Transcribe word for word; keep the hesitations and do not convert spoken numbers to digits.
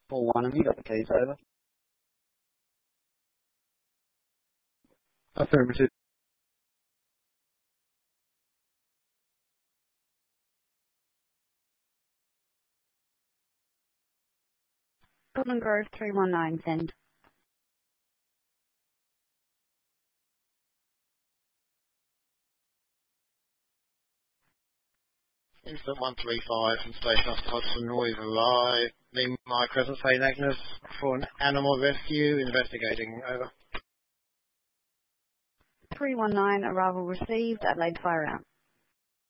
four one, have you got the keys over? Affirmative. Golden Grove three one nine, send. Instant one three five from Station Officer Hodgson, noise alive. Lee Mike Crescent, Saint Agnes for an animal rescue, investigating, over. three one nine, arrival received, Adelaide Fire out.